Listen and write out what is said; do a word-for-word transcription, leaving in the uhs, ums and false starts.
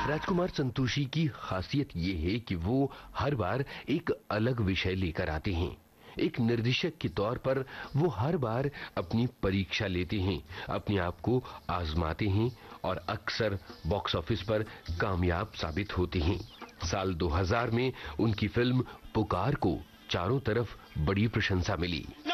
राजकुमार संतोषी की खासियत ये है कि वो हर बार एक अलग विषय लेकर आते हैं। एक निर्देशक के तौर पर वो हर बार अपनी परीक्षा लेते हैं, अपने आप को आजमाते हैं और अक्सर बॉक्स ऑफिस पर कामयाब साबित होते हैं। साल दो हज़ार में उनकी फिल्म पुकार को चारों तरफ बड़ी प्रशंसा मिली।